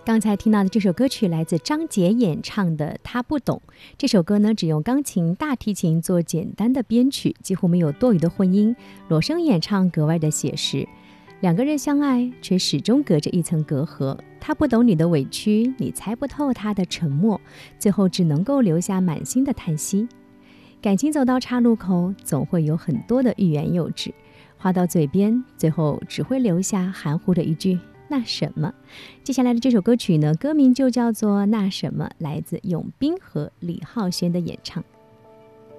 刚才听到的这首歌曲来自张杰演唱的《他不懂》。这首歌呢，只用钢琴、大提琴做简单的编曲，几乎没有多余的混音，裸声演唱格外的写实。两个人相爱，却始终隔着一层隔阂。他不懂你的委屈，你猜不透他的沉默，最后只能够留下满心的叹息。感情走到岔路口，总会有很多的欲言又止，话到嘴边，最后只会留下含糊的一句那什么。接下来的这首歌曲呢，歌名就叫做《那什么》，来自永斌和李浩轩的演唱。